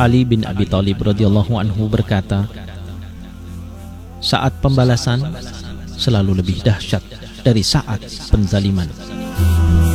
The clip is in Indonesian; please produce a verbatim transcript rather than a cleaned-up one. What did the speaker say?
Ali bin Abi Thalib radhiyallahu anhu berkata, saat pembalasan selalu lebih dahsyat dari saat penzaliman.